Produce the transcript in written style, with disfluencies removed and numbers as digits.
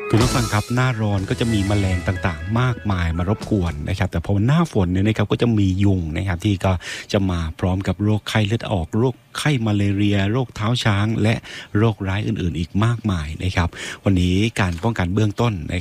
คุณผู้ฟังครับหน้าร้อนก็จะมีแมลงต่างๆมากมายมารบกวนนะครับแต่พอหน้าฝนเนี่ยนะครับก็จะมียุงนะครับที่ก็จะมาพร้อมกับโรคไข้เลือดออกโรคไข้มาเลเรียโรคเท้าช้างและโรคร้ายอื่นๆอีกมากมายนะครับวันนี้การป้องกันเบื้องต้น